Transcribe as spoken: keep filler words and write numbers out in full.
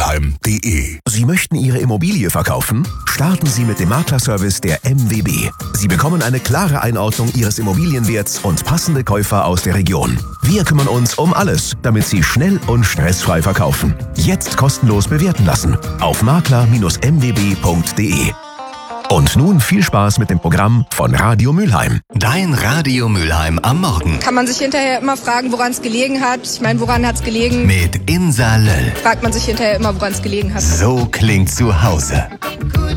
Mülheim punkt de. Sie möchten Ihre Immobilie verkaufen? Starten Sie mit dem Maklerservice der M W B. Sie bekommen eine klare Einordnung Ihres Immobilienwerts und passende Käufer aus der Region. Wir kümmern uns um alles, damit Sie schnell und stressfrei verkaufen. Jetzt kostenlos bewerten lassen auf makler Bindestrich m w b punkt de. Und nun viel Spaß mit dem Programm von Radio Mülheim. Dein Radio Mülheim am Morgen. Kann man sich hinterher immer fragen, woran es gelegen hat. Ich meine, woran hat es gelegen? Mit Insa Löll. Fragt man sich hinterher immer, woran es gelegen hat. So klingt zu Hause.